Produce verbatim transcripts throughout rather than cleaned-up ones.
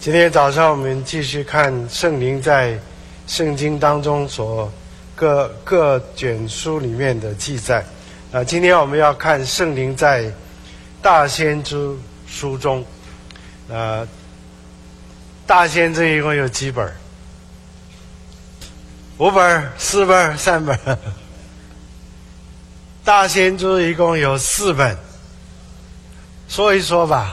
今天早上我们继续看圣灵在圣经当中所各各卷书里面的记载。啊，今天我们要看圣灵在大先知书中。呃，大先知一共有几本？五本、四本、三本。大先知一共有四本，说一说吧。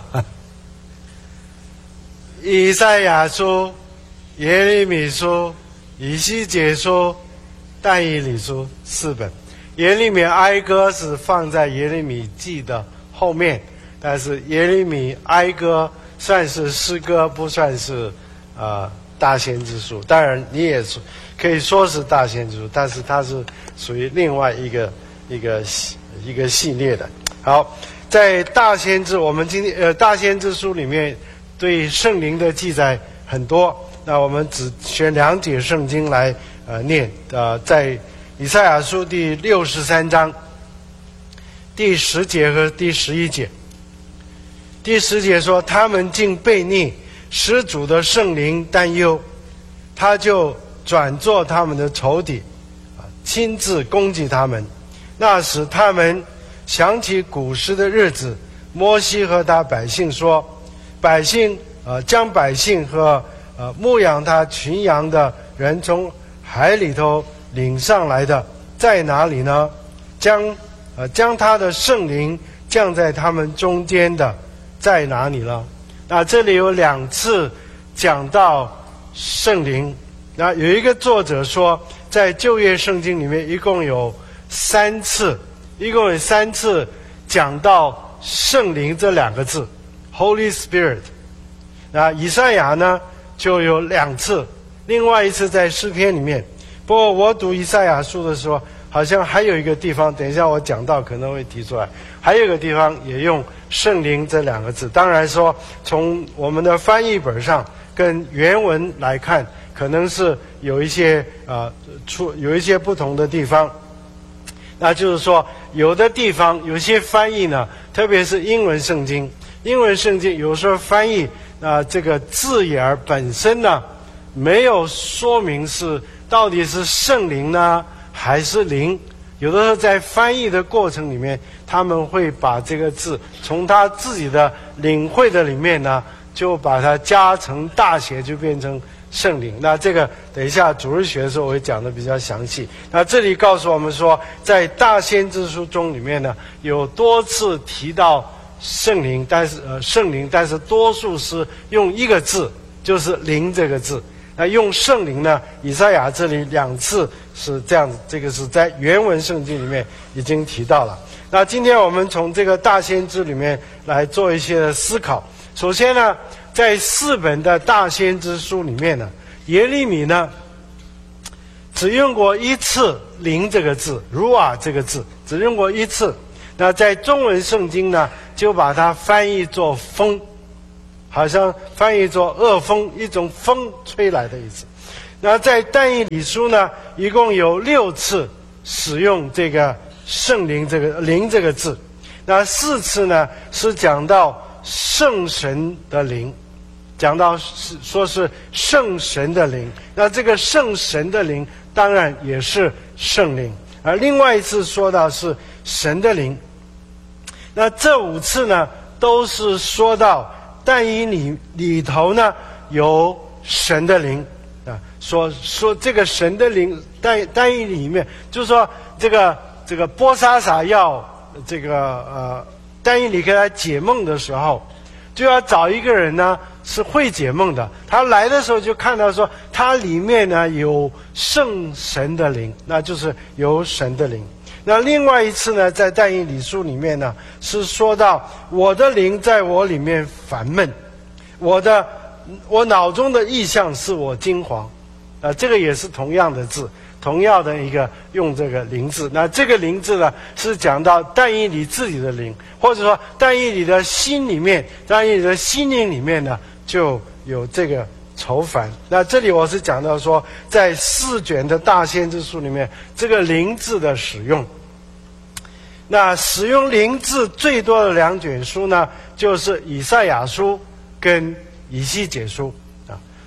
以赛亚书、耶利米书、以西结书、但以理书四本。耶利米哀歌是放在耶利米记的后面，但是耶利米哀歌算是诗歌，不算是呃大先知书。当然你也可以说是大先知书，但是它是属于另外一个一个一个系列的。好，在大先知，我们今天呃大先知书里面对圣灵的记载很多，那我们只选两节圣经来呃念。呃，在以赛亚书第六十三章第十节和第十一节。第十节说，他们竟悖逆，使主的圣灵担忧，他就转作他们的仇敌，亲自攻击他们。那时他们想起古时的日子，摩西和他百姓说，百姓呃将百姓和呃牧养他群羊的人从海里头领上来的在哪里呢？将呃将他的圣灵降在他们中间的在哪里了？那这里有两次讲到圣灵。那有一个作者说，在旧约圣经里面一共有三次，一共有三次讲到圣灵这两个字 Holy Spirit。 那以赛亚呢就有两次，另外一次在诗篇里面。不过我读以赛亚书的时候，好像还有一个地方，等一下我讲到可能会提出来，还有一个地方也用圣灵这两个字。当然说从我们的翻译本上跟原文来看，可能是有一些呃出有一些不同的地方。那就是说有的地方有些翻译呢，特别是英文圣经，英文圣经有时候翻译啊、呃、这个字眼本身呢没有说明是到底是圣灵呢还是灵。有的时候在翻译的过程里面，他们会把这个字从他自己的领会的里面呢，就把它加成大写，就变成圣灵。那这个等一下主日学的时候我会讲的比较详细。那这里告诉我们说，在大先知书中里面呢，有多次提到圣灵，但是呃圣灵，但是多数是用一个字，就是灵这个字。那用圣灵呢，以赛亚这里两次是这样子，这个是在原文圣经里面已经提到了。那今天我们从这个大先知里面来做一些的思考。首先呢，在四本的大先知书里面呢，耶利米呢只用过一次灵这个字，如啊这个字只用过一次。那在中文圣经呢，就把它翻译作风，好像翻译作恶风，一种风吹来的意思。那在但以理书呢，一共有六次使用这个圣灵这个灵这个字。那四次呢是讲到圣神的灵，讲到是说是圣神的灵。那这个圣神的灵当然也是圣灵，而另外一次说到是神的灵。那这五次呢都是说到但以理里头呢有神的灵啊，说说这个神的灵，但但以理里面就是说这个这个波沙撒要这个呃但以理给他解梦的时候，就要找一个人呢是会解梦的。他来的时候就看到说他里面呢有圣神的灵，那就是有神的灵。那另外一次呢，在但以理书里面呢，是说到我的灵在我里面烦闷，我的我脑中的意象是我惊惶，啊、呃，这个也是同样的字，同样的一个用这个灵字。那这个灵字呢，是讲到但以理自己的灵，或者说但以理的心里面，但以理的心灵里面呢，就有这个愁烦。那这里我是讲到说，在四卷的大先知书里面，这个灵字的使用。那使用灵字最多的两卷书呢，就是以赛亚书跟以西结书。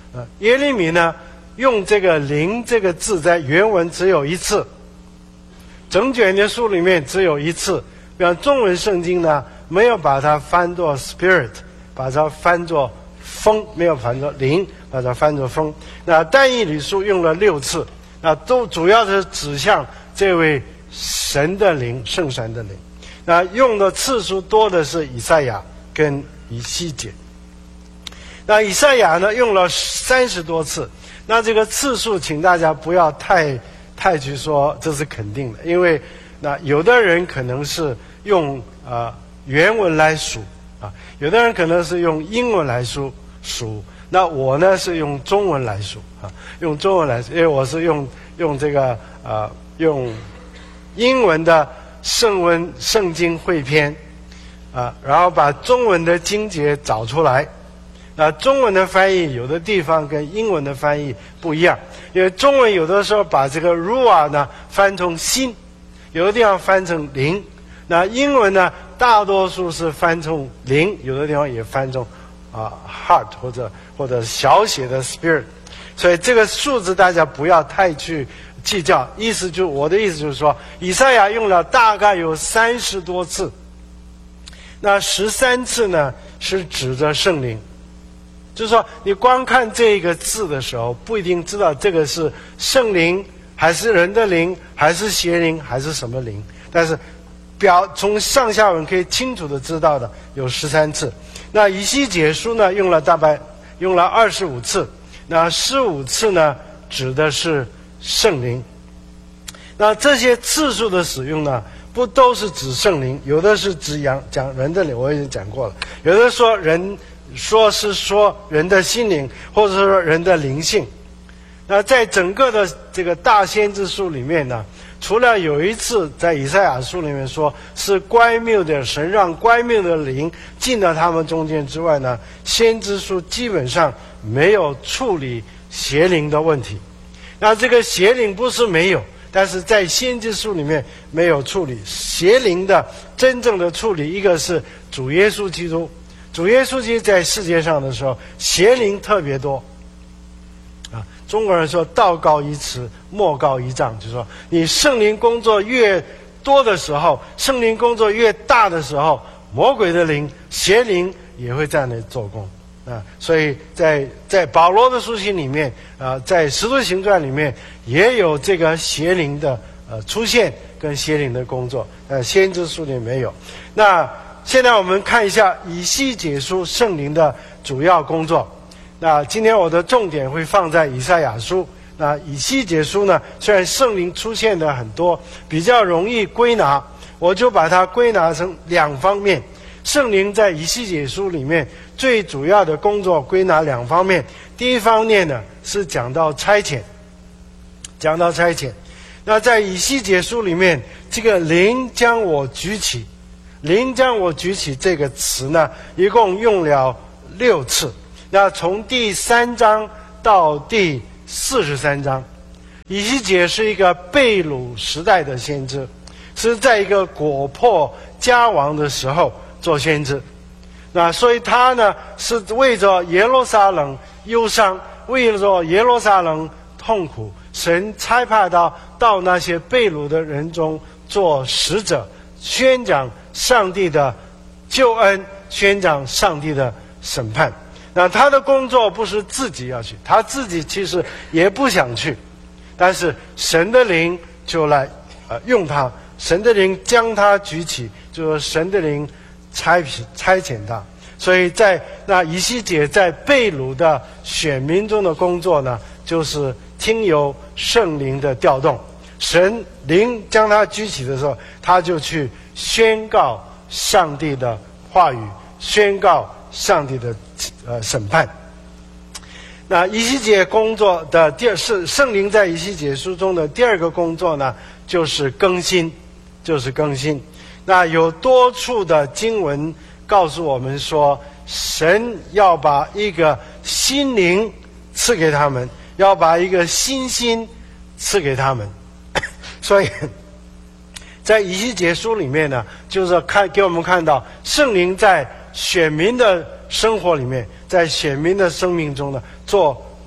呃，耶利米呢用这个灵这个字在原文只有一次，整卷的书里面只有一次。比方中文圣经呢没有把它翻作 spirit， 把它翻作风，没有翻作灵，把它翻作风。那但以理书用了六次，那都主要是指向这位神的灵，圣神的灵。那用的次数多的是以赛亚跟以西结。那以赛亚呢用了三十多次，那这个次数请大家不要太太去说这是肯定的，因为那有的人可能是用呃原文来数啊，有的人可能是用英文来数数，那我呢是用中文来数啊，用中文来数，因为我是用用这个呃用英文的圣文圣经汇编啊，然后把中文的经节找出来。那中文的翻译有的地方跟英文的翻译不一样，因为中文有的时候把这个 ruah 呢翻成心，有的地方翻成灵。那英文呢大多数是翻成灵，有的地方也翻成啊、呃、heart 或者或者小写的 spirit。所以这个数字大家不要太去计较，意思就我的意思就是说，以赛亚用了大概有三十多次，那十三次呢是指着圣灵。就是说你光看这个字的时候不一定知道这个是圣灵还是人的灵还是邪灵还是什么灵，但是表从上下文可以清楚的知道的有十三次。那以西结书呢用了大概用了二十五次，那十五次呢指的是圣灵。那这些次数的使用呢不都是指圣灵，有的是指讲人的灵，我已经讲过了，有的说人说是说人的心灵，或者说人的灵性。那在整个的这个大先知书里面呢，除了有一次在以赛亚书里面说是乖谬的神让乖谬的灵进到他们中间之外呢，先知书基本上没有处理邪灵的问题。那这个邪灵不是没有，但是在先知书里面没有处理邪灵的真正的处理。一个是主耶稣基督，主耶稣基督在世界上的时候邪灵特别多啊，中国人说道高一尺魔高一丈，就是说你圣灵工作越多的时候，圣灵工作越大的时候，魔鬼的灵邪灵也会在那里做工啊。所以在在保罗的书信里面啊，在使徒行传里面也有这个邪灵的呃出现跟邪灵的工作，呃先知书里没有。那现在我们看一下以西结书圣灵的主要工作。那今天我的重点会放在以赛亚书。那以西结书呢，虽然圣灵出现的很多，比较容易归纳，我就把它归纳成两方面。圣灵在以西结书里面最主要的工作归纳两方面。第一方面呢是讲到差遣，讲到差遣。那在以西结书里面，这个灵将我举起，灵将我举起这个词呢，一共用了六次。那从第三章到第四十三章，以西结是一个被掳时代的先知，是在一个国破家亡的时候做先知。那所以他呢是为着耶路撒冷忧伤，为着耶路撒冷痛苦，神差派到到那些被掳的人中做使者，宣讲上帝的救恩，宣讲上帝的审判。那他的工作不是自己要去，他自己其实也不想去，但是神的灵就来呃用他，神的灵将他举起，就是神的灵差差遣他。所以在那以西结在被掳的选民中的工作呢，就是听由圣灵的调动，神灵将他举起的时候，他就去宣告上帝的话语，宣告上帝的呃审判。那以西结工作的第二是圣灵在以西结书中的第二个工作呢，就是更新，就是更新。那有多处的经文告诉我们说，神要把一个心灵赐给他们，要把一个新心赐给他们。所以在以西结书里面呢，就是看给我们看到圣灵在选民的生活里面，在选民的生命中呢做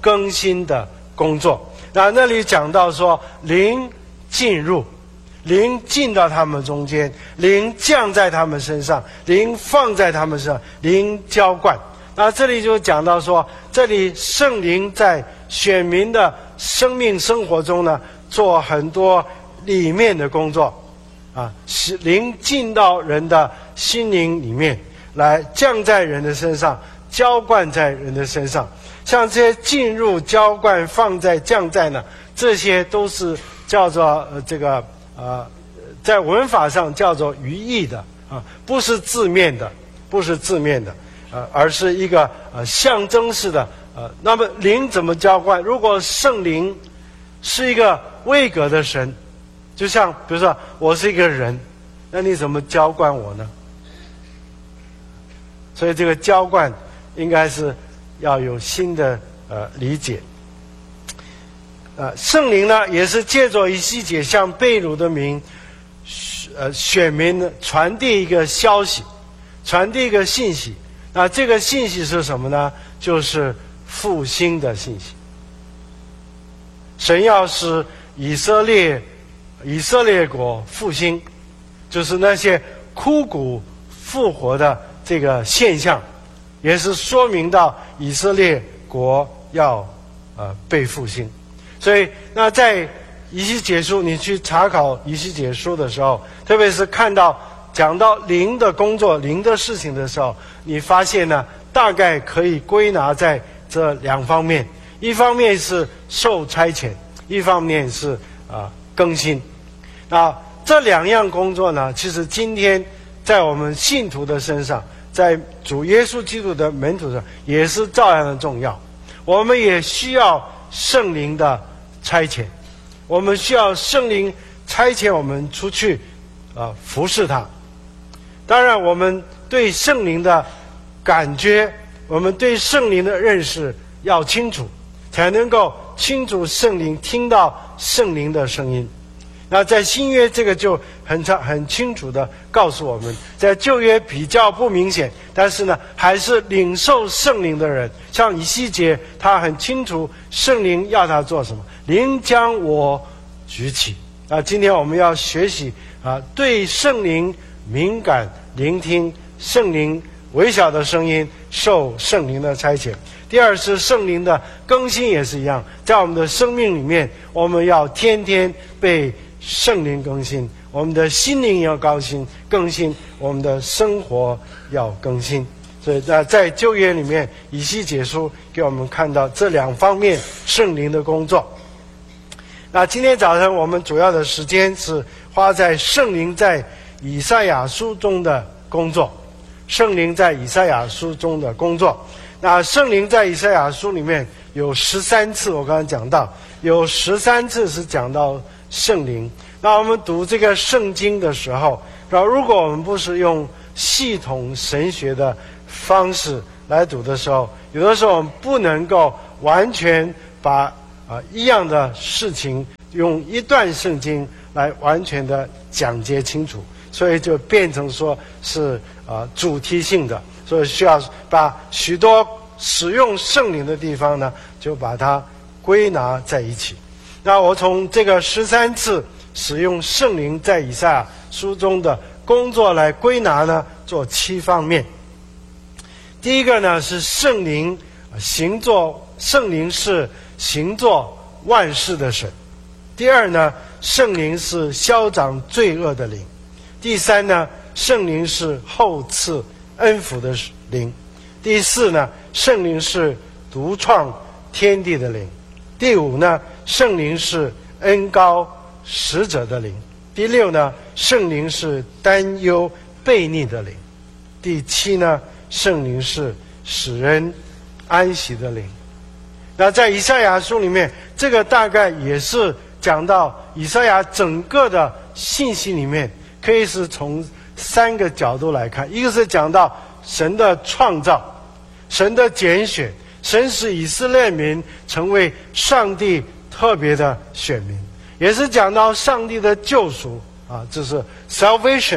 更新的工作。那那里讲到说，灵进入，灵进到他们中间，灵降在他们身上，灵放在他们身上，灵浇灌。那这里就讲到说，这里圣灵在选民的生命生活中呢，做很多里面的工作啊，使灵进到人的心灵里面来，降在人的身上，浇灌在人的身上。像这些进入、浇灌、放在、降在呢，这些都是叫做呃这个呃，在文法上叫做语义的啊，不是字面的，不是字面的，呃，而是一个呃象征式的呃。那么灵怎么浇灌？如果圣灵是一个位格的神，就像比如说我是一个人，那你怎么浇灌我呢？所以这个浇灌应该是要有新的呃理解。呃，圣灵呢也是借着以西结向被掳的民，呃选民呢传递一个消息，传递一个信息。那这个信息是什么呢？就是复兴的信息。神要使以色列以色列国复兴，就是那些枯骨复活的这个现象，也是说明到以色列国要呃被复兴。所以那在以西结书，你去查考以西结书的时候，特别是看到讲到灵的工作、灵的事情的时候，你发现呢，大概可以归纳在这两方面：一方面是受差遣，一方面是啊、呃、更新。那这两样工作呢，其实今天在我们信徒的身上，在主耶稣基督的门徒上，也是照样的重要。我们也需要圣灵的差遣，我们需要圣灵差遣我们出去啊、呃、服侍他。当然我们对圣灵的感觉，我们对圣灵的认识要清楚，才能够清楚圣灵，听到圣灵的声音。那在新约这个就很长很清楚的告诉我们，在旧约比较不明显，但是呢还是领受圣灵的人，像以西结，他很清楚圣灵要他做什么，灵将我举起。啊，今天我们要学习啊，对圣灵敏感，聆听圣灵微小的声音，受圣灵的差遣。第二是圣灵的更新，也是一样，在我们的生命里面，我们要天天被圣灵更新，我们的心灵要更新，更新我们的生活要更新。所以在在旧约里面，以西结书给我们看到这两方面圣灵的工作。那今天早晨我们主要的时间是花在圣灵在以赛亚书中的工作，圣灵在以赛亚书中的工作。那圣灵在以赛亚书里面有十三次，我刚才讲到有十三次是讲到圣灵。那我们读这个圣经的时候，然后如果我们不是用系统神学的方式来读的时候，有的时候我们不能够完全把啊、呃、一样的事情用一段圣经来完全的讲解清楚，所以就变成说是啊、呃、主题性的，所以需要把许多使用圣灵的地方呢，就把它归纳在一起。那我从这个十三次使用圣灵在以赛亚书中的工作来归纳呢，做七方面。第一个呢是圣灵行作，圣灵是行作万事的神。第二呢，圣灵是消长罪恶的灵。第三呢，圣灵是厚赐恩福的灵。第四呢，圣灵是独创天地的灵。第五呢，圣灵是恩膏使者的灵。第六呢，圣灵是担忧悖逆的灵。第七呢，圣灵是使人安息的灵。那在以赛亚书里面，这个大概也是讲到以赛亚整个的信息里面，可以是从三个角度来看。一个是讲到神的创造，神的拣选，神使以色列民成为上帝特别的选民，也是讲到上帝的救赎啊，这是 salvation，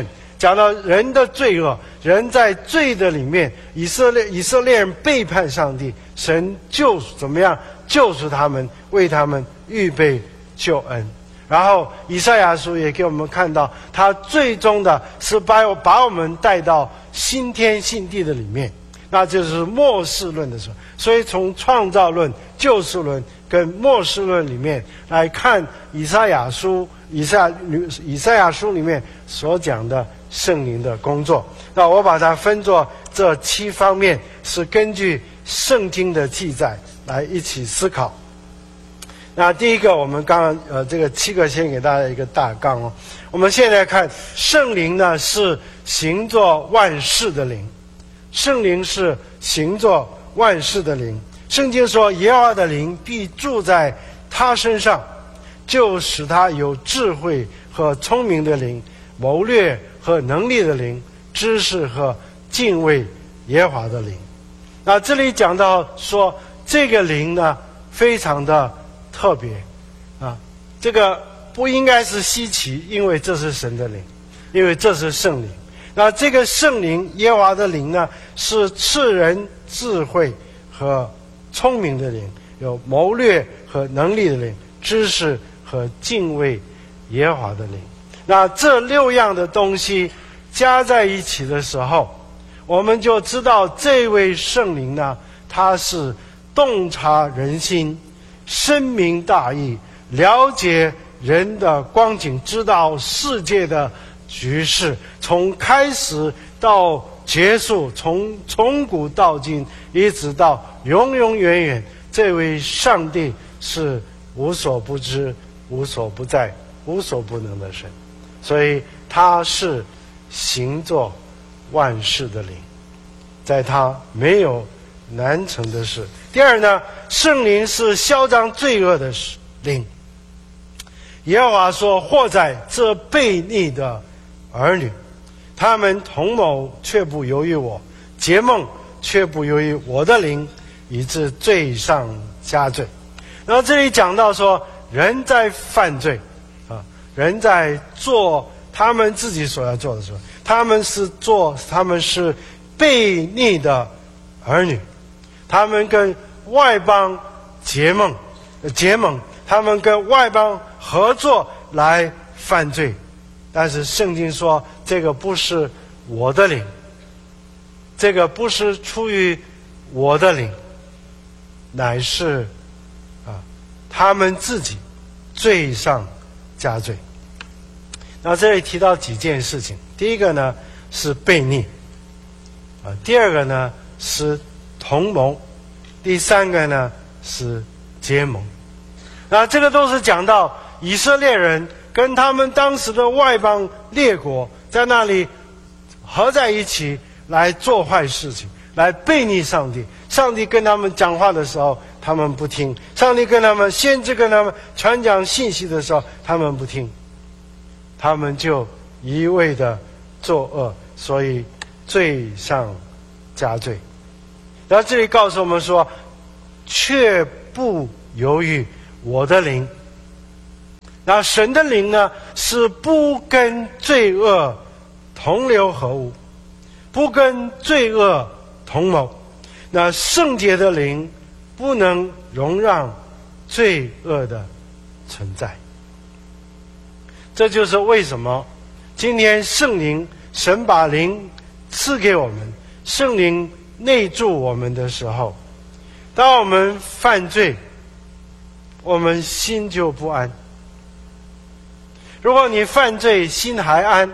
讲到人的罪恶，人在罪的里面，以色列以色列人背叛上帝，神救怎么样救赎他们，为他们预备救恩。然后以赛亚书也给我们看到，他最终的是把我把我们带到新天新地的里面，那就是末世论的时候。所以从创造论、救赎论跟末世论里面来看以赛亚书以赛以赛亚书里面所讲的圣灵的工作。那我把它分作这七方面，是根据圣经的记载来一起思考。那第一个，我们刚刚呃这个七个先给大家一个大纲哦。我们现在看圣灵呢是行作万事的灵，圣灵是行作万事的灵。圣经说耶和华的灵必住在他身上，就使他有智慧和聪明的灵，谋略和能力的灵，知识和敬畏耶和华的灵。那这里讲到说这个灵呢非常的特别啊，这个不应该是稀奇，因为这是神的灵，因为这是圣灵。那这个圣灵耶和华的灵呢，是赐人智慧和聪明的灵，有谋略和能力的灵，知识和敬畏耶和华的灵。那这六样的东西加在一起的时候，我们就知道这位圣灵呢，他是洞察人心，深明大义，了解人的光景，知道世界的局势，从开始到结束，从从古到今，一直到永永远远，这位上帝是无所不知、无所不在、无所不能的神，所以他是行作万事的灵，在他没有难成的事。第二呢，圣灵是消彰罪恶的灵。耶和华说：祸在这悖逆的儿女，他们同谋却不由于我，结梦却不由于我的灵，以致罪上加罪。然后这里讲到说，人在犯罪啊，人在做他们自己所要做的时候，他们是做他们是悖逆的儿女，他们跟外邦结盟结盟他们跟外邦合作来犯罪。但是圣经说，这个不是我的灵，这个不是出于我的灵，乃是啊他们自己罪上加罪。那这里提到几件事情，第一个呢是悖逆啊，第二个呢是同谋，第三个呢是结盟。那这个都是讲到以色列人跟他们当时的外邦列国在那里合在一起来做坏事情，来悖逆上帝。上帝跟他们讲话的时候他们不听，上帝跟他们先知跟他们传讲信息的时候他们不听，他们就一味的作恶，所以罪上加罪。然后这里告诉我们说，却不由于我的灵。那神的灵呢，是不跟罪恶同流合污，不跟罪恶同谋。那圣洁的灵不能容让罪恶的存在。这就是为什么今天圣灵，神把灵赐给我们，圣灵内住我们的时候，当我们犯罪，我们心就不安。如果你犯罪心还安，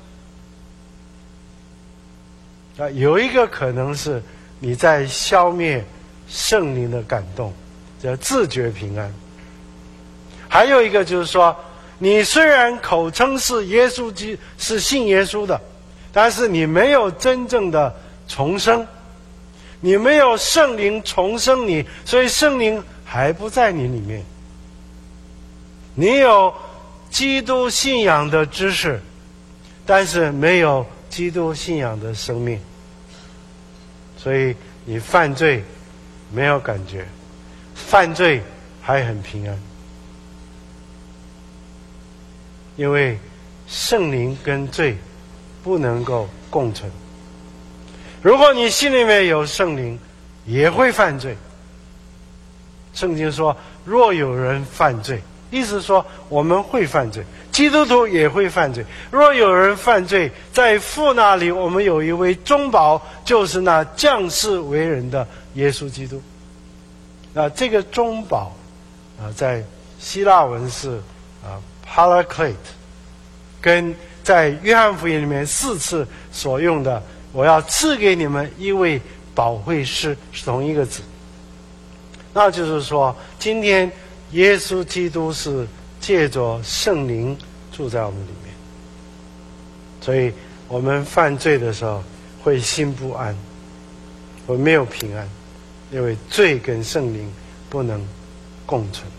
啊，有一个可能是你在消灭圣灵的感动，叫自觉平安。还有一个就是说，你虽然口称是耶稣基是信耶稣的，但是你没有真正的重生，你没有圣灵重生你，所以圣灵还不在你里面。你有基督信仰的知识，但是没有基督信仰的生命，所以你犯罪没有感觉，犯罪还很平安。因为圣灵跟罪不能够共存。如果你心里面有圣灵，也会犯罪。圣经说，若有人犯罪，意思说我们会犯罪，基督徒也会犯罪。若有人犯罪，在父那里我们有一位中保，就是那降世为人的耶稣基督。那这个中保啊，在希腊文是啊 Paraclete， 跟在约翰福音里面四次所用的我要赐给你们一位保惠师是同一个字。那就是说，今天耶稣基督是借着圣灵住在我们里面，所以我们犯罪的时候会心不安，会没有平安，因为罪跟圣灵不能共存。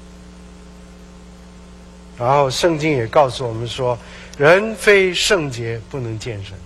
然后圣经也告诉我们说，人非圣洁不能见神。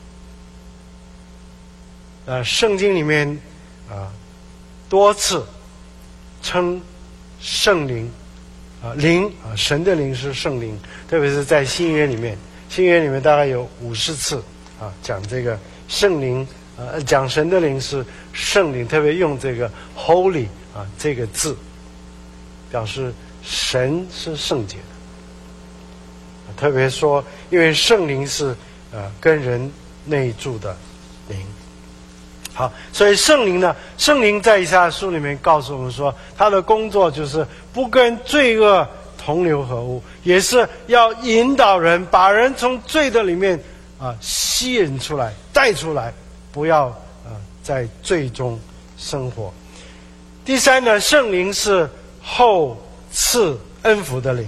呃，圣经里面啊、呃、多次称圣灵啊灵啊神的灵是圣灵，特别是在新约里面，新约里面大概有五十次啊讲这个圣灵，呃讲神的灵是圣灵，特别用这个 holy 啊这个字，表示神是圣洁的。特别说，因为圣灵是呃跟人内住的灵。好，所以圣灵呢，圣灵在以赛亚书里面告诉我们说，他的工作就是不跟罪恶同流合污，也是要引导人，把人从罪的里面啊、呃、吸引出来，带出来，不要呃在罪中生活。第三呢，圣灵是后赐恩福的灵。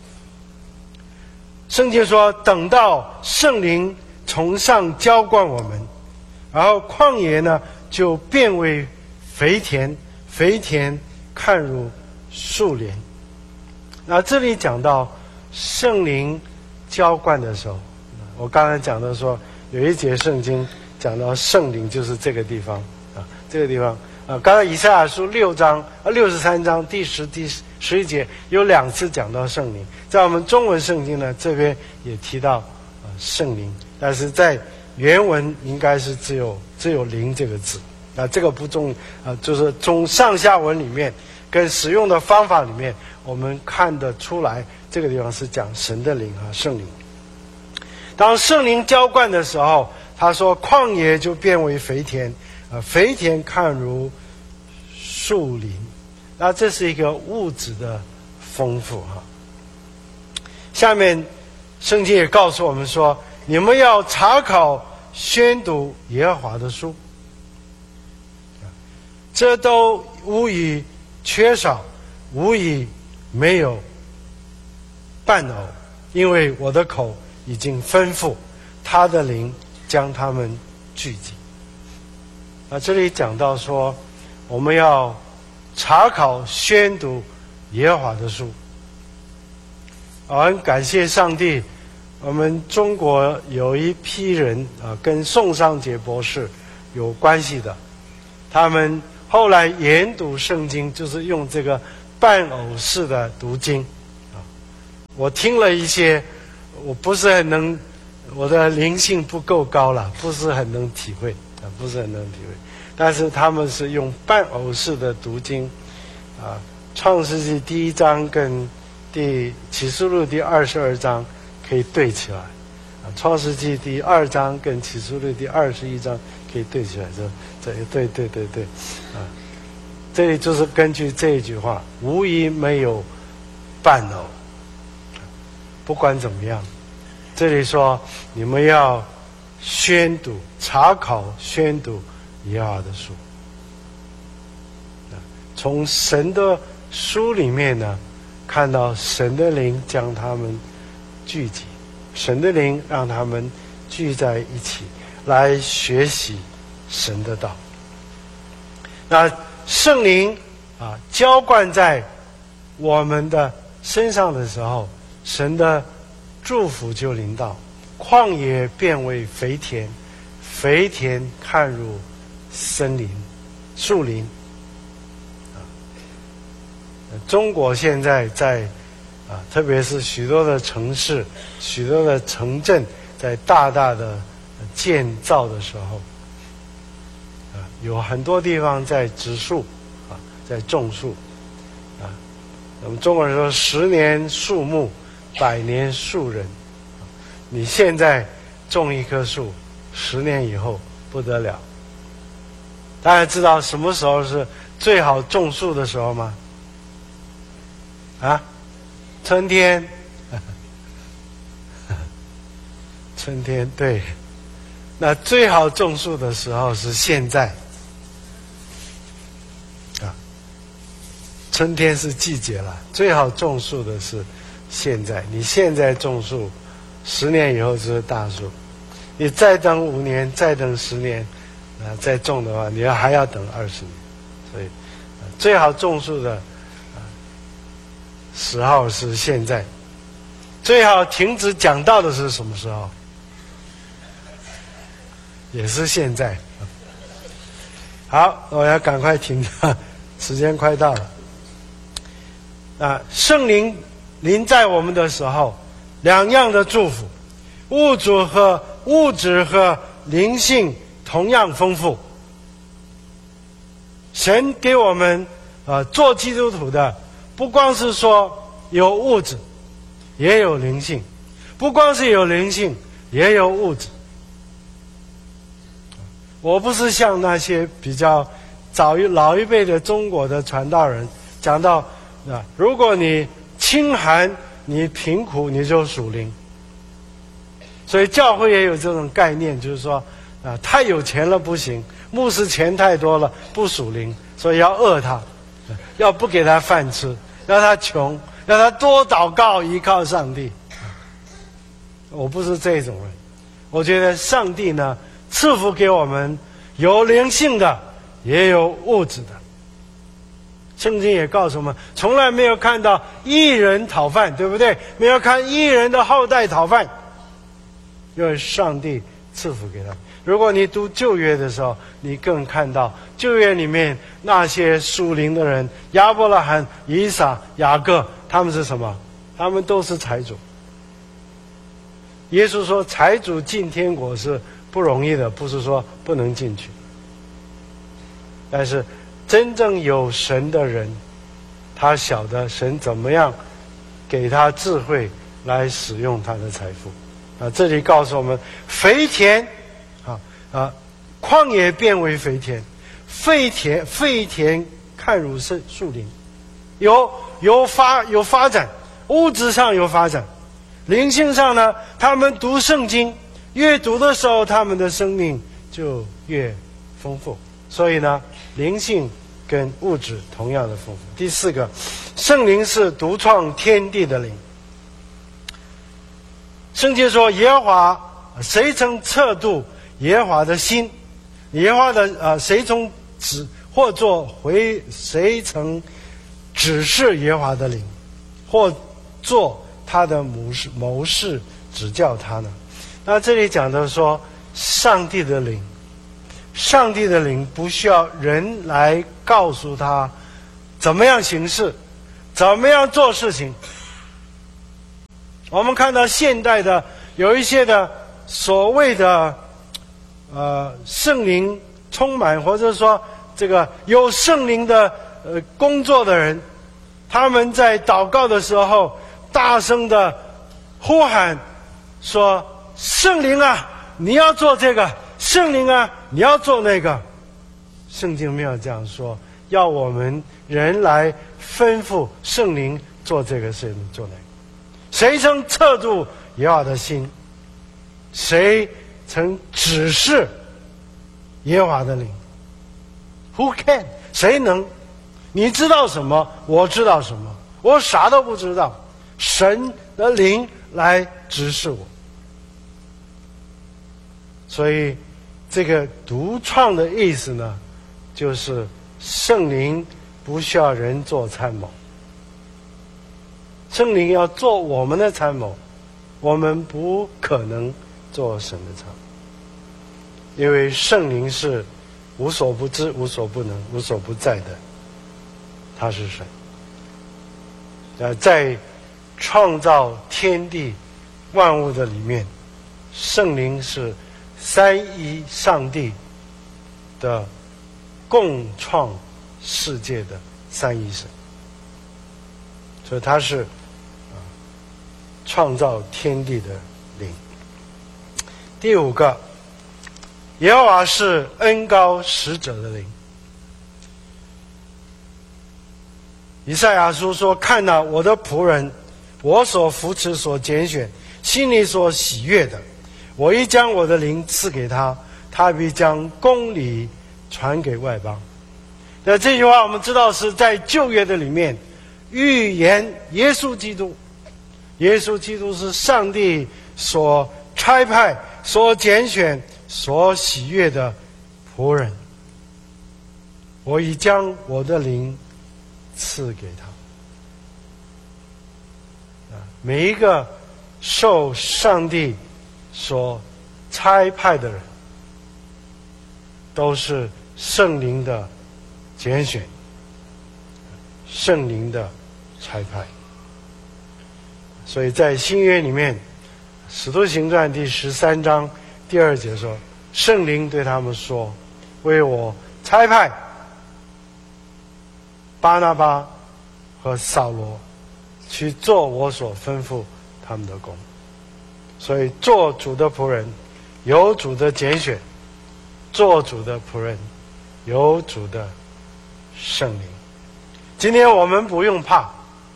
圣经说，等到圣灵从上浇灌我们，然后旷野呢就变为肥田，肥田看如树林。那这里讲到圣灵浇灌的时候，我刚才讲的说有一节圣经讲到圣灵就是这个地方啊，这个地方啊，刚才以赛亚书六章啊六十三章第十第十一节有两次讲到圣灵，在我们中文圣经呢这边也提到啊圣灵，但是在原文应该是只有只有灵这个字，啊，这个不重啊，就是从上下文里面跟使用的方法里面，我们看得出来，这个地方是讲神的灵啊，圣灵。当圣灵浇灌的时候，他说旷野就变为肥田，啊，肥田看如树林，那这是一个物质的丰富哈。下面圣经也告诉我们说，你们要查考宣读耶和华的书，这都无以缺少，无以没有伴偶，因为我的口已经吩咐，他的灵将他们聚集。啊，这里讲到说，我们要查考宣读耶和华的书。啊，很感谢上帝，我们中国有一批人啊，跟宋尚杰博士有关系的，他们后来研读圣经，就是用这个伴偶式的读经啊。我听了一些，我不是很能，我的灵性不够高了，不是很能体会啊，不是很能体会。但是他们是用伴偶式的读经啊，创世纪第一章跟第启示录第二十二章可以对起来，啊，创世纪第二章跟启示录第二十一章可以对起来，这这对对对对，啊，这里就是根据这一句话，无疑没有伴偶。不管怎么样，这里说你们要宣读、查考、宣读耶和华的书，从神的书里面呢，看到神的灵将他们聚集，神的灵让他们聚在一起来学习神的道。那圣灵啊浇灌在我们的身上的时候，神的祝福就临到，旷野变为肥田，肥田看入森林、树林。中国现在在啊，特别是许多的城市、许多的城镇，在大大的建造的时候，啊，有很多地方在植树，啊，在种树，啊，我们中国人说十年树木，百年树人。你现在种一棵树，十年以后不得了。大家知道什么时候是最好种树的时候吗？啊，春天。春天，对。那最好种树的时候是现在。啊，春天是季节了，最好种树的是现在。你现在种树，十年以后就是大树。你再等五年，再等十年，啊，再种的话，你要还要等二十年。所以，啊，最好种树的啊时候是现在。最好停止讲道的是什么时候？也是现在。好，我要赶快停，时间快到了。啊，圣灵临在我们的时候，两样的祝福，物质和物质和灵性同样丰富。神给我们呃做基督徒的，不光是说有物质，也有灵性；不光是有灵性，也有物质。我不是像那些比较早一老一辈的中国的传道人讲到啊，如果你清寒，你贫苦，你就属灵。所以教会也有这种概念，就是说啊，太有钱了不行，牧师钱太多了不属灵，所以要饿他，要不给他饭吃，让他穷，让他多祷告，依靠上帝。我不是这种人，我觉得上帝呢赐福给我们有灵性的，也有物质的。圣经也告诉我们，从来没有看到义人讨饭，对不对？没有看义人的后代讨饭，因为上帝赐福给他。如果你读旧约的时候，你更看到旧约里面那些属灵的人，亚伯拉罕、以撒、雅各，他们是什么？他们都是财主。耶稣说财主进天国是不容易的，不是说不能进去。但是真正有神的人，他晓得神怎么样给他智慧来使用他的财富。啊，这里告诉我们，肥田啊啊，旷野变为肥田，废田废田看如是树林，有有发有发展，物质上有发展，灵性上呢，他们读圣经，越读的时候，他们的生命就越丰富。所以呢，灵性跟物质同样的丰富。第四个，圣灵是独创天地的灵。圣经说，耶和华谁曾测度耶和华的心？耶和华的呃，谁从指或作回谁曾指示耶和华的灵，或做他的谋士谋士指教他呢？那这里讲的说，上帝的灵，上帝的灵不需要人来告诉他怎么样行事，怎么样做事情。我们看到现代的有一些的所谓的呃圣灵充满，或者说这个有圣灵的呃工作的人，他们在祷告的时候大声的呼喊说，圣灵啊，你要做这个，圣灵啊，你要做那个。圣经没有这样说，要我们人来吩咐圣灵做这个，圣灵做那个。谁曾测度耶和华的心？谁曾指示耶和华的灵？ Who can？ 谁能？你知道什么？我知道什么？我啥都不知道。神的灵来指示我。所以这个独创的意思呢，就是圣灵不需要人做参谋，圣灵要做我们的参谋，我们不可能做神的参谋，因为圣灵是无所不知、无所不能、无所不在的，他是神。呃，在创造天地万物的里面，圣灵是三一上帝的共创世界的三一神，所以他是啊创造天地的灵。第五个，耶和华是恩膏使者的灵。以赛亚书说：“看哪，我的仆人，我所扶持、所拣选，心里所喜悦的，我已将我的灵赐给他，他必将公理传给外邦。”那这句话我们知道是在旧约的里面预言耶稣基督。耶稣基督是上帝所差派、所拣选、所喜悦的仆人。我已将我的灵赐给他。每一个受上帝所差派的人，都是圣灵的拣选，圣灵的差派。所以在新约里面，使徒行传第十三章第二节说，圣灵对他们说，为我差派巴拿巴和扫罗去做我所吩咐他们的工。所以做主的仆人有主的拣选，做主的仆人有主的圣灵。今天我们不用怕，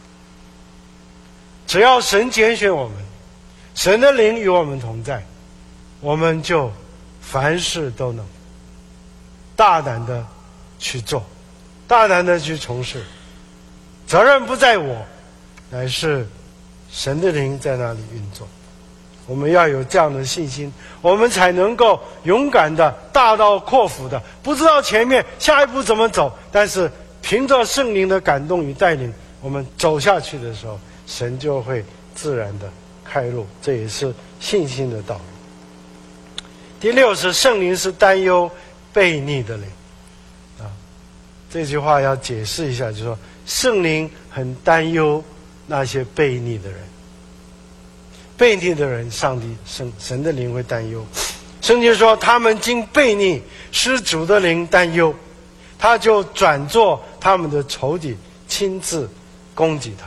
只要神拣选我们，神的灵与我们同在，我们就凡事都能大胆的去做，大胆的去从事。责任不在我，乃是神的灵在那里运作。我们要有这样的信心，我们才能够勇敢的大刀阔斧的，不知道前面下一步怎么走，但是凭着圣灵的感动与带领，我们走下去的时候，神就会自然的开路。这也是信心的道路。第六是圣灵是担忧悖逆的灵啊，这句话要解释一下，就是说圣灵很担忧那些悖逆的人。悖逆的人，上帝神神的灵会担忧。圣经说，他们经悖逆，使主的灵担忧，他就转作他们的仇敌，亲自攻击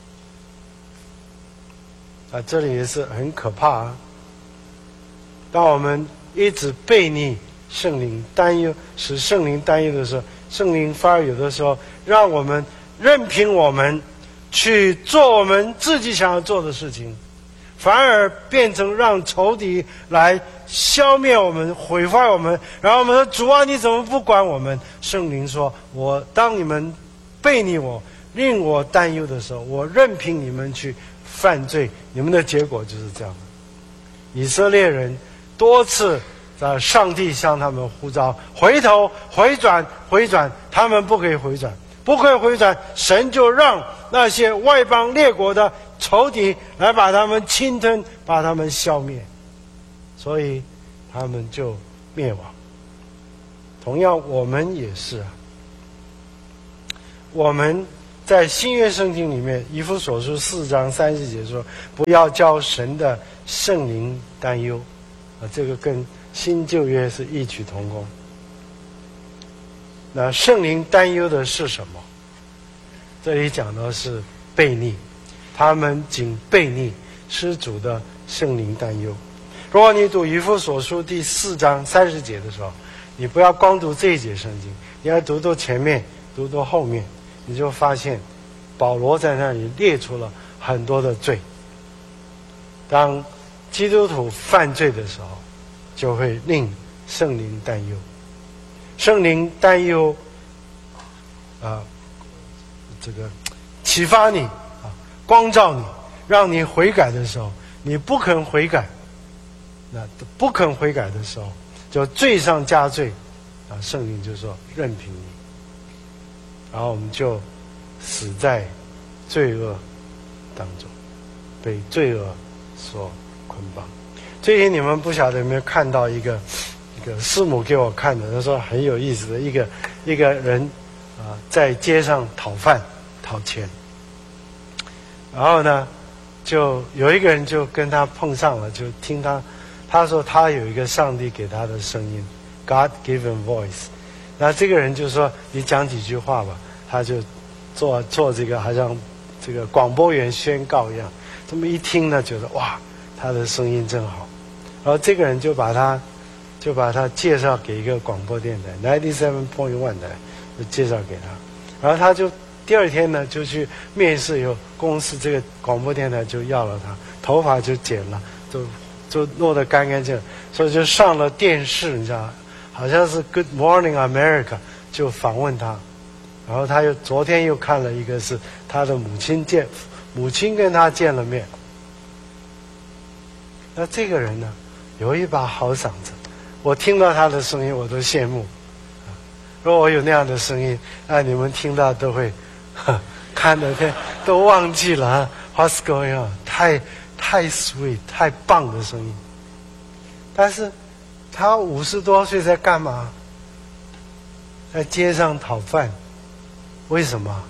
他。啊，这里也是很可怕啊！当我们一直悖逆圣灵，担忧使圣灵担忧的时候，圣灵反而有的时候让我们任凭我们去做我们自己想要做的事情，反而变成让仇敌来消灭我们、毁坏我们。然后我们说：“主啊，你怎么不管我们？”圣灵说：“我当你们悖逆我、令我担忧的时候，我任凭你们去犯罪，你们的结果就是这样的。”以色列人多次在上帝向他们呼召，回头、回转、回转，他们不可以回转，不可以回转，神就让那些外邦列国的仇敌来把他们侵吞，把他们消灭，所以他们就灭亡。同样我们也是啊，我们在新约圣经里面，以弗所书四章三十节说，不要叫神的圣灵担忧啊，这个跟新旧约是异曲同工。那圣灵担忧的是什么？这里讲的是悖逆，他们仅悖逆，施主的圣灵担忧。如果你读以弗所书第四章三十节的时候，你不要光读这一节圣经，你要读读前面，读读后面，你就发现保罗在那里列出了很多的罪。当基督徒犯罪的时候，就会令圣灵担忧。圣灵担忧啊，这个启发你啊，光照你，让你悔改的时候，你不肯悔改，那不肯悔改的时候，就罪上加罪啊！圣灵就说任凭你，然后我们就死在罪恶当中，被罪恶所捆绑。最近你们不晓得有没有看到一个一个师母给我看的，他说很有意思的一个一个人啊，在街上讨饭讨钱，然后呢，就有一个人就跟他碰上了，就听他他说他有一个上帝给他的声音 ，God-given voice。那这个人就说你讲几句话吧，他就做做这个好像这个广播员宣告一样。这么一听呢，觉得哇，他的声音真好。然后这个人就把他就把他介绍给一个广播电台 ninety-seven point one 的，就介绍给他。然后他就第二天呢就去面试，以后公司这个广播电台就要了他，头发就剪了，就就弄得干干净净，所以就上了电视，你知道，好像是 Good Morning America 就访问他。然后他又昨天又看了一个是他的母亲见母亲跟他见了面。那这个人呢有一把好嗓子，我听到他的声音我都羡慕。如果我有那样的声音，那你们听到都会呵看的天都忘记了啊 What's going on？ 太太 sweet 太棒的声音。但是他五十多岁在干嘛？在街上讨饭。为什么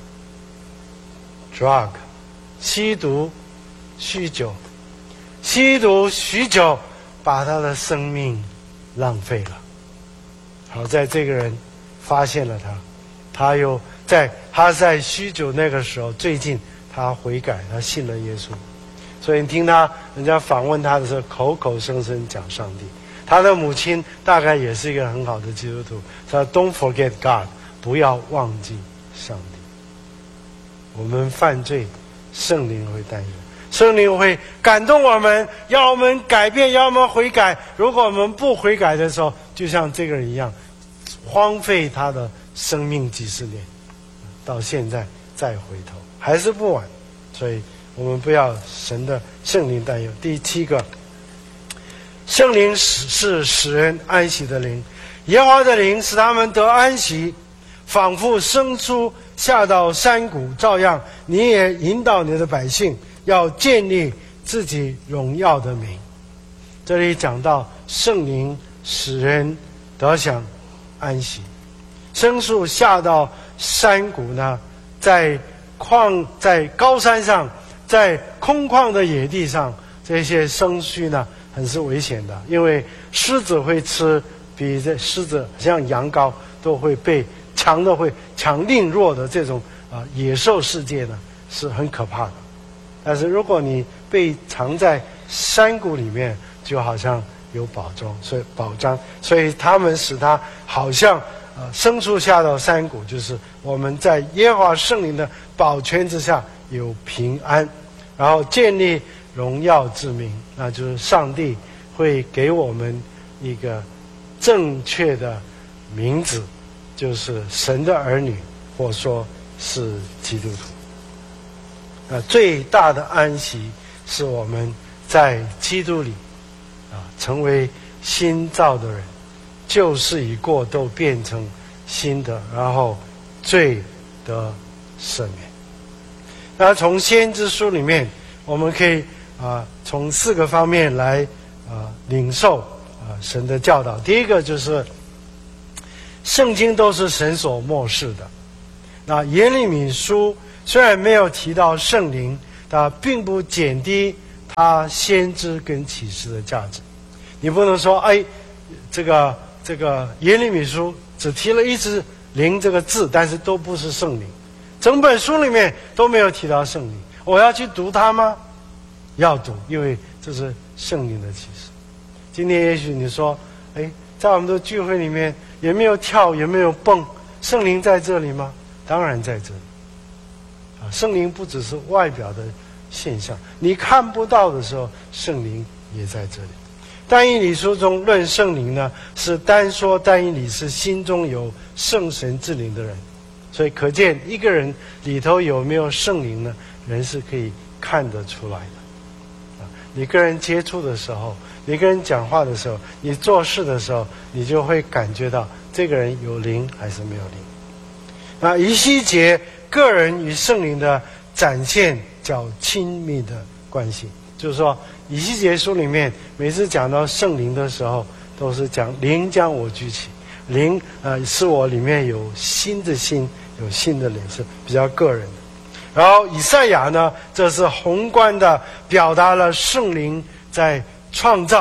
？drug 吸毒酗酒，吸毒酗酒把他的生命浪费了。好在这个人发现了他，他又在他在酗酒那个时候，最近他悔改，他信了耶稣。所以你听他人家访问他的时候，口口声声讲上帝。他的母亲大概也是一个很好的基督徒，他说 Don't forget God， 不要忘记上帝。我们犯罪，圣灵会担忧，圣灵会感动我们，要我们改变，要我们悔改。如果我们不悔改的时候，就像这个人一样，荒废他的生命几十年，到现在再回头还是不晚。所以我们不要神的圣灵担忧。第七个，圣灵是使人安息的灵，耶和华的灵使他们得安息，仿佛牲畜下到山谷，照样你也引导你的百姓，要建立自己荣耀的名。这里讲到圣灵使人得享安息。牲畜下到山谷呢，在旷在高山上，在空旷的野地上，这些牲畜呢很是危险的，因为狮子会吃，比这狮子像羊羔都会被强的会强凌弱的这种啊、呃、野兽世界呢是很可怕的。但是如果你被藏在山谷里面，就好像有保障，所以保障，所以他们使他好像呃牲畜下到山谷，就是我们在耶和华圣灵的保全之下有平安，然后建立荣耀之名，那就是上帝会给我们一个正确的名字，就是神的儿女，或说是基督徒。那最大的安息是我们在基督里啊，成为新造的人，旧事已过，都变成新的，然后罪得赦免。那从先知书里面，我们可以啊，从四个方面来啊领受啊神的教导。第一个就是圣经都是神所默示的。那耶利米书虽然没有提到圣灵，但并不减低他先知跟启示的价值。你不能说，哎，这个这个耶利米书只提了一只灵这个字，但是都不是圣灵，整本书里面都没有提到圣灵，我要去读它吗？要读，因为这是圣灵的启示。今天也许你说，哎，在我们的聚会里面也没有跳，也没有蹦，圣灵在这里吗？当然在这里。啊，圣灵不只是外表的现象，你看不到的时候，圣灵也在这里。但以理书中论圣灵呢，是单说但以理是心中有圣神之灵的人，所以可见一个人里头有没有圣灵呢，人是可以看得出来的。啊，你跟人接触的时候，你跟人讲话的时候，你做事的时候，你就会感觉到这个人有灵还是没有灵。那以西结个人与圣灵的展现较亲密的关系，就是说以西结书里面每次讲到圣灵的时候，都是讲灵将我举起，灵呃是我里面有新的心，有新的灵，是比较个人的。然后以赛亚呢，这是宏观的表达了圣灵在创造，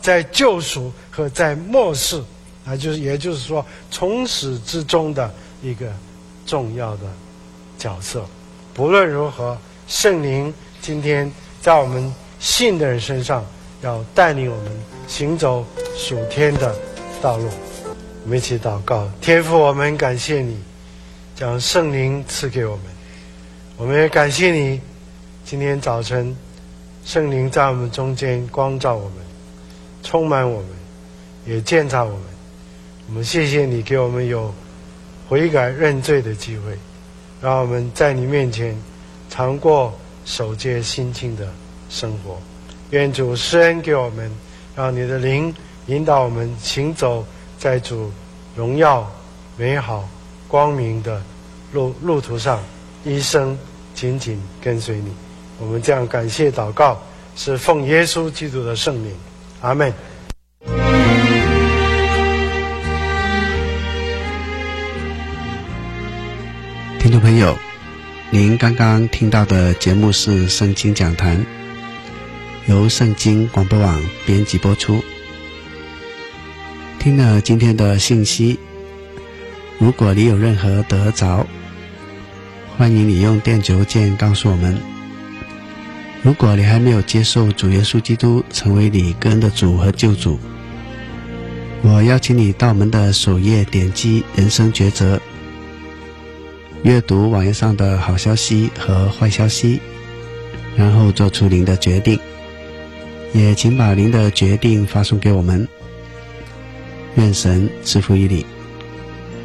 在救赎和在末世啊，就是也就是说从始至终的一个重要的角色。不论如何，圣灵今天在我们信的人身上要带领我们行走属天的道路。我们一起祷告。天父，我们感谢你将圣灵赐给我们，我们也感谢你今天早晨圣灵在我们中间光照我们，充满我们，也鉴察我们。我们谢谢你给我们有悔改认罪的机会，让我们在你面前常过守戒心清的生活。愿主施恩给我们，让你的灵引导我们行走在主荣耀美好光明的路路途上，一生紧紧跟随你。我们这样感谢祷告，是奉耶稣基督的圣名，阿们。 听众朋友，您刚刚听到的节目是圣经讲坛，由圣经广播网编辑播出。听了今天的信息，如果你有任何得着，欢迎你用电子邮件告诉我们。如果你还没有接受主耶稣基督成为你个人的主和救主，我邀请你到我们的首页点击人生抉择，阅读网页上的好消息和坏消息，然后做出您的决定。也请把您的决定发送给我们。愿神赐福于你。